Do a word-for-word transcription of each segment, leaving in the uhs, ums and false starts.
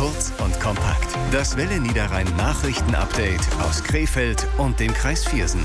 Kurz und kompakt. Das Welle Niederrhein Nachrichten-Update aus Krefeld und dem Kreis Viersen.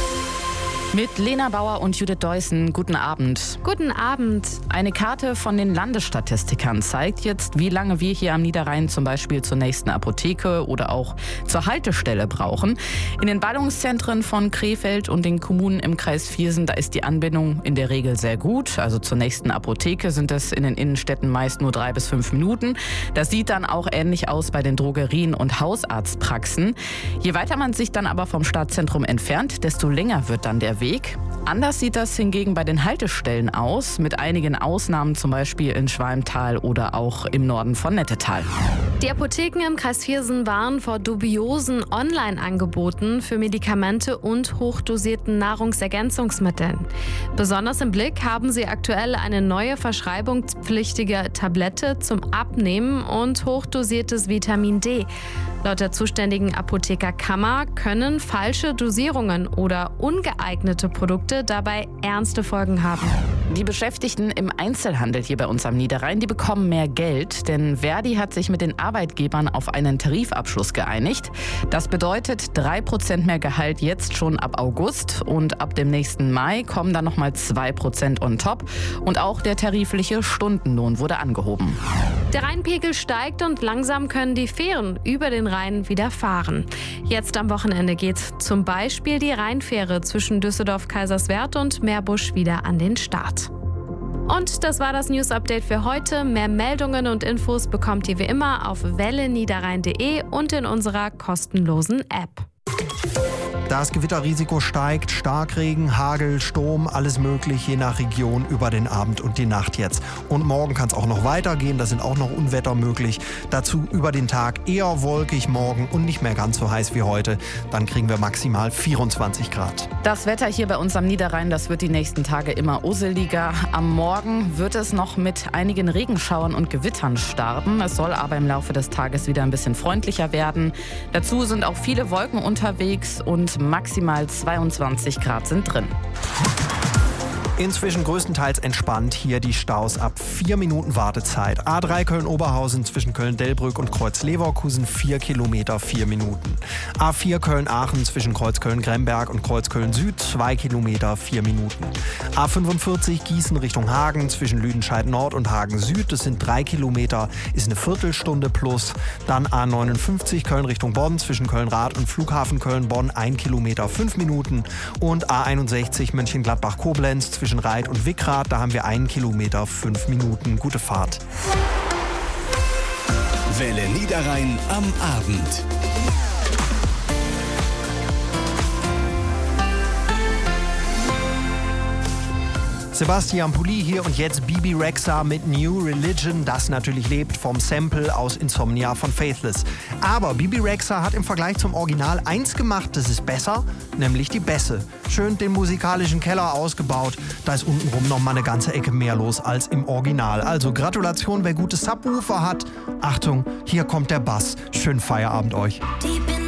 Mit Lena Bauer und Judith Deussen, guten Abend. Guten Abend. Eine Karte von den Landesstatistikern zeigt jetzt, wie lange wir hier am Niederrhein zum Beispiel zur nächsten Apotheke oder auch zur Haltestelle brauchen. In den Ballungszentren von Krefeld und den Kommunen im Kreis Viersen, da ist die Anbindung in der Regel sehr gut. Also zur nächsten Apotheke sind es in den Innenstädten meist nur drei bis fünf Minuten. Das sieht dann auch ähnlich aus bei den Drogerien und Hausarztpraxen. Je weiter man sich dann aber vom Stadtzentrum entfernt, desto länger wird dann der Weg. Anders sieht das hingegen bei den Haltestellen aus, mit einigen Ausnahmen, zum Beispiel in Schwalmtal oder auch im Norden von Nettetal. Die Apotheken im Kreis Viersen warnen vor dubiosen Online-Angeboten für Medikamente und hochdosierten Nahrungsergänzungsmitteln. Besonders im Blick haben sie aktuell eine neue verschreibungspflichtige Tablette zum Abnehmen und hochdosiertes Vitamin D. Laut der zuständigen Apothekerkammer können falsche Dosierungen oder ungeeignete Produkte dabei ernste Folgen haben. Die Beschäftigten im Einzelhandel hier bei uns am Niederrhein, die bekommen mehr Geld, denn Verdi hat sich mit den Arbeitgebern auf einen Tarifabschluss geeinigt. Das bedeutet drei Prozent mehr Gehalt jetzt schon ab August und ab dem nächsten Mai kommen dann nochmal zwei Prozent on top und auch der tarifliche Stundenlohn wurde angehoben. Der Rheinpegel steigt und langsam können die Fähren über den Rhein wieder fahren. Jetzt am Wochenende geht zum Beispiel die Rheinfähre zwischen Düsseldorf-Kaiserswerth und Meerbusch wieder an den Start. Und das war das News-Update für heute. Mehr Meldungen und Infos bekommt ihr wie immer auf welle niederrhein punkt de und in unserer kostenlosen App. Das Gewitterrisiko steigt, Starkregen, Hagel, Sturm, alles möglich, je nach Region über den Abend und die Nacht jetzt. Und morgen kann es auch noch weitergehen, da sind auch noch Unwetter möglich. Dazu über den Tag eher wolkig morgen und nicht mehr ganz so heiß wie heute. Dann kriegen wir maximal vierundzwanzig Grad. Das Wetter hier bei uns am Niederrhein, das wird die nächsten Tage immer usseliger. Am Morgen wird es noch mit einigen Regenschauern und Gewittern starten. Es soll aber im Laufe des Tages wieder ein bisschen freundlicher werden. Dazu sind auch viele Wolken unterwegs und maximal zweiundzwanzig Grad sind drin. Inzwischen größtenteils entspannt hier die Staus ab vier Minuten Wartezeit. A drei Köln-Oberhausen zwischen Köln-Delbrück und Kreuz-Leverkusen vier Kilometer, vier Minuten. A vier Köln-Aachen zwischen Kreuz-Köln-Gremberg und Kreuz-Köln-Süd zwei Kilometer, vier Minuten. A fünfundvierzig Gießen Richtung Hagen zwischen Lüdenscheid-Nord und Hagen-Süd, das sind drei Kilometer, ist eine Viertelstunde plus. Dann A neunundfünfzig Köln Richtung Bonn zwischen Köln-Rath und Flughafen Köln-Bonn ein Kilometer, fünf Minuten. Und A einundsechzig Mönchengladbach-Koblenz zwischen Reit und Wickrath, da haben wir einen Kilometer, fünf Minuten. Gute Fahrt. Welle Niederrhein am Abend. Sebastian Pulli hier und jetzt Bibi Rexha mit New Religion, das natürlich lebt vom Sample aus Insomnia von Faithless. Aber Bibi Rexha hat im Vergleich zum Original eins gemacht, das ist besser, nämlich die Bässe. Schön den musikalischen Keller ausgebaut, da ist untenrum noch mal eine ganze Ecke mehr los als im Original. Also Gratulation, wer gute Subwoofer hat. Achtung, hier kommt der Bass. Schönen Feierabend euch.